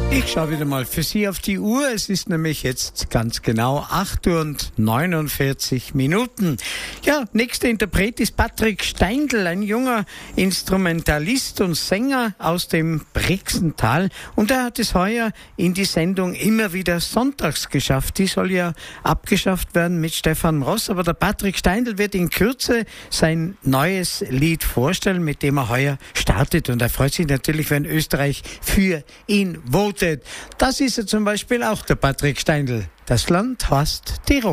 Ich schaue wieder mal für Sie auf die Uhr. Es ist nämlich jetzt ganz genau 8:49 Uhr. Ja, nächster Interpret ist Patrick Steindl, ein junger Instrumentalist und Sänger aus dem Brixental. Und er hat es heuer in die Sendung immer wieder sonntags geschafft. Die soll ja abgeschafft werden mit Stefan Ross. Aber der Patrick Steindl wird in Kürze sein neues Lied vorstellen, mit dem er heuer startet. Und er freut sich natürlich, wenn Österreich für ihn votet. Das ist ja zum Beispiel auch der Patrick Steindl. Das Land heißt Tirol.